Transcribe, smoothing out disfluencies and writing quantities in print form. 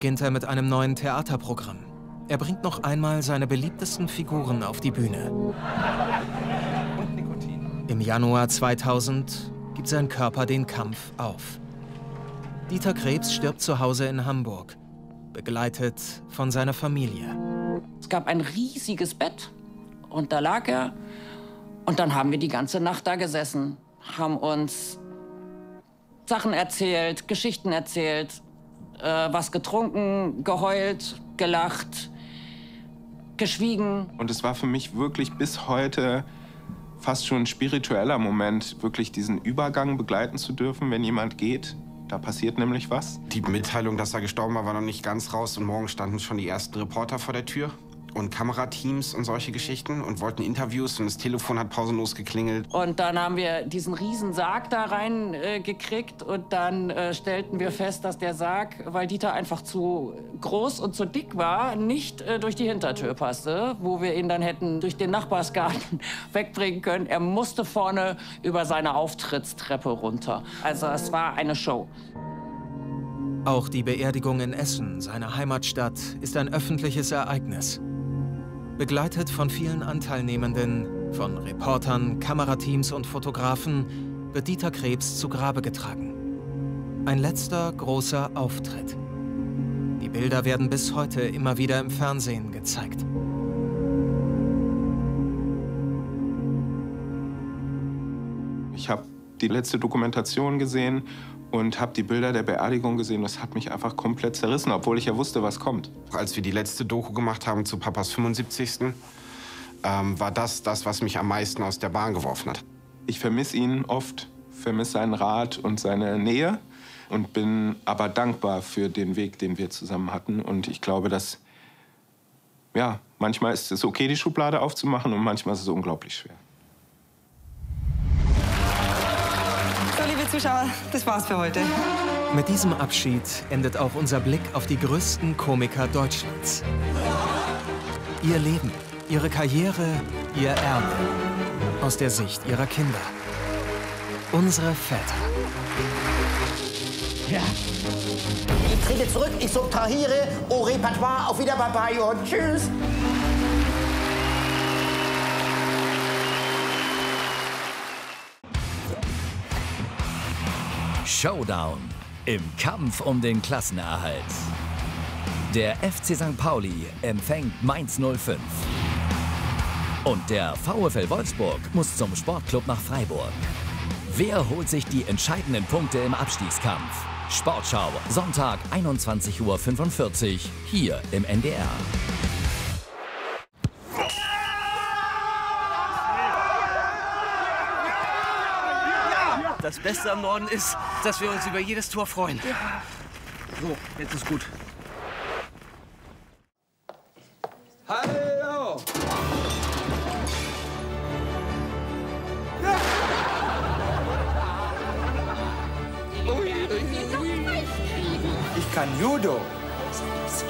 beginnt er mit einem neuen Theaterprogramm. Er bringt noch einmal seine beliebtesten Figuren auf die Bühne. Im Januar 2000 gibt sein Körper den Kampf auf. Dieter Krebs stirbt zu Hause in Hamburg, begleitet von seiner Familie. Es gab ein riesiges Bett und da lag er. Und dann haben wir die ganze Nacht da gesessen, haben uns Sachen erzählt, Geschichten erzählt, was getrunken, geheult, gelacht, geschwiegen. Und es war für mich wirklich bis heute fast schon ein spiritueller Moment, wirklich diesen Übergang begleiten zu dürfen, wenn jemand geht. Da passiert nämlich was. Die Mitteilung, dass er gestorben war noch nicht ganz raus. Und morgen standen schon die ersten Reporter vor der Tür und Kamerateams und solche Geschichten und wollten Interviews. Und das Telefon hat pausenlos geklingelt. Und dann haben wir diesen riesen Sarg da rein gekriegt. Und dann stellten wir fest, dass der Sarg, weil Dieter einfach zu groß und zu dick war, nicht durch die Hintertür passte, wo wir ihn dann hätten durch den Nachbarsgarten wegbringen können. Er musste vorne über seine Auftrittstreppe runter. Also es war eine Show. Auch die Beerdigung in Essen, seiner Heimatstadt, ist ein öffentliches Ereignis. Begleitet von vielen Anteilnehmenden, von Reportern, Kamerateams und Fotografen, wird Dieter Krebs zu Grabe getragen. Ein letzter großer Auftritt. Die Bilder werden bis heute immer wieder im Fernsehen gezeigt. Ich habe die letzte Dokumentation gesehen und habe die Bilder der Beerdigung gesehen. Das hat mich einfach komplett zerrissen, obwohl ich ja wusste, was kommt. Als wir die letzte Doku gemacht haben zu Papas 75. War das, was mich am meisten aus der Bahn geworfen hat. Ich vermisse ihn oft, vermisse seinen Rat und seine Nähe und bin aber dankbar für den Weg, den wir zusammen hatten. Und ich glaube, dass, ja, manchmal ist es okay, die Schublade aufzumachen und manchmal ist es unglaublich schwer. So, liebe Zuschauer, das war's für heute. Mit diesem Abschied endet auch unser Blick auf die größten Komiker Deutschlands. Ihr Leben, ihre Karriere, ihr Erbe. Aus der Sicht ihrer Kinder. Unsere Väter. Ja. Ich trete zurück, ich subtrahiere, au Repertoire, auf wieder, bye bye und tschüss. Showdown im Kampf um den Klassenerhalt. Der FC St. Pauli empfängt Mainz 05. Und der VfL Wolfsburg muss zum Sportclub nach Freiburg. Wer holt sich die entscheidenden Punkte im Abstiegskampf? Sportschau, Sonntag 21:45 Uhr, hier im NDR. Das Beste am Norden ist, dass wir uns über jedes Tor freuen. So, jetzt ist gut. Hallo! Ich kann Judo.